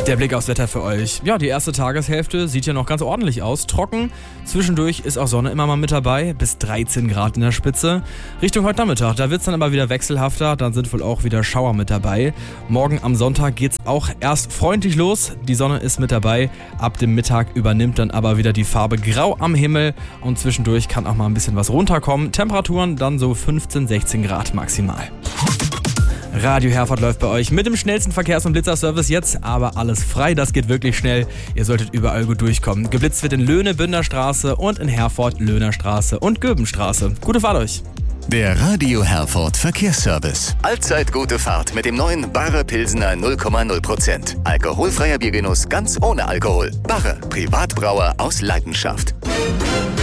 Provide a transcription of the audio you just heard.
Der Blick aufs Wetter für euch. Ja, die erste Tageshälfte sieht ja noch ganz ordentlich aus. Trocken, zwischendurch ist auch Sonne immer mal mit dabei, bis 13 Grad in der Spitze. Richtung heute Nachmittag, da wird es dann aber wieder wechselhafter, dann sind wohl auch wieder Schauer mit dabei. Morgen am Sonntag geht's auch erst freundlich los, die Sonne ist mit dabei. Ab dem Mittag übernimmt dann aber wieder die Farbe Grau am Himmel und zwischendurch kann auch mal ein bisschen was runterkommen. Temperaturen dann so 15, 16 Grad maximal. Radio Herford läuft bei euch mit dem schnellsten Verkehrs- und Blitzerservice jetzt, aber alles frei, das geht wirklich schnell. Ihr solltet überall gut durchkommen. Geblitzt wird in Löhne, Bünderstraße und in Herford, Löhnerstraße und Göbenstraße. Gute Fahrt euch! Der Radio Herford Verkehrsservice. Allzeit gute Fahrt mit dem neuen Barre Pilsener 0,0%. Alkoholfreier Biergenuss ganz ohne Alkohol. Barre, Privatbrauer aus Leidenschaft.